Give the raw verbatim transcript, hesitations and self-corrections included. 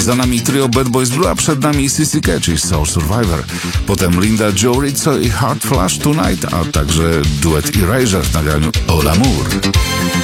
Za nami trio Bad Boys Blue, a przed nami C C Catch i Soul Survivor. Potem Linda Joe Rizzo i Heart Flash Tonight, a także duet Erasure w nagraniu All Amour.